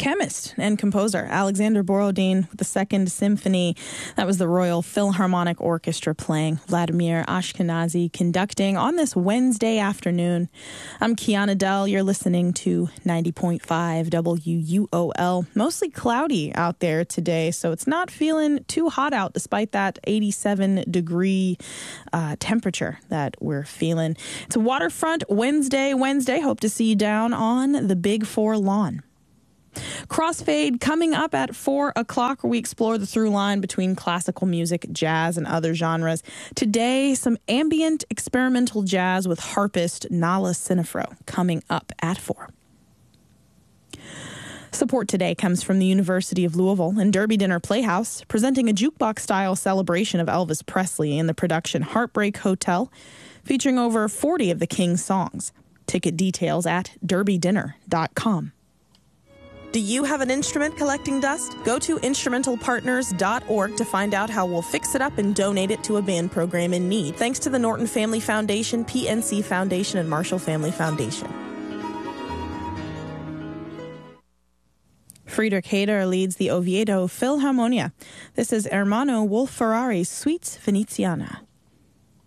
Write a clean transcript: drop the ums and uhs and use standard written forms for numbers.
chemist and composer Alexander Borodin with the Second Symphony. That was the Royal Philharmonic Orchestra playing. Vladimir Ashkenazy conducting on this Wednesday afternoon. I'm Kiana Dell. You're listening to 90.5 WUOL. Mostly cloudy out there today, so it's not feeling too hot out despite that 87-degree temperature that we're feeling. It's a waterfront Wednesday. Hope to see you down on the Big Four lawn. Crossfade coming up at 4 o'clock, where we explore the through line between classical music, jazz, and other genres. Today, some ambient experimental jazz with harpist Nala Sinafro coming up at 4. Support today comes from the University of Louisville and Derby Dinner Playhouse, presenting a jukebox-style celebration of Elvis Presley in the production Heartbreak Hotel, featuring over 40 of the King's songs. Ticket details at derbydinner.com. Do you have an instrument collecting dust? Go to instrumentalpartners.org to find out how we'll fix it up and donate it to a band program in need. Thanks to the Norton Family Foundation, PNC Foundation, and Marshall Family Foundation. Friedrich Hader leads the Oviedo Philharmonia. This is Ermanno Wolf-Ferrari's Suites Veneziana.